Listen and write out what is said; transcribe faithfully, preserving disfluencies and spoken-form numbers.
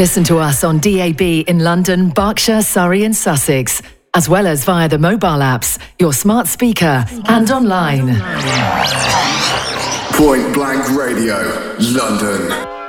Listen to us on D A B in London, Berkshire, Surrey and Sussex, as well as via the mobile apps, your smart speaker and online. Point Blank Radio, London.